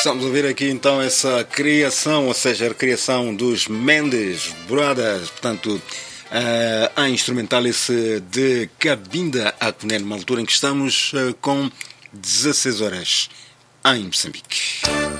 Estamos a ouvir aqui então essa criação, ou seja, a criação dos Mendes Brothers, portanto, a instrumental-se de Cabinda Acuné, numa altura em que estamos com 16 horas em Moçambique.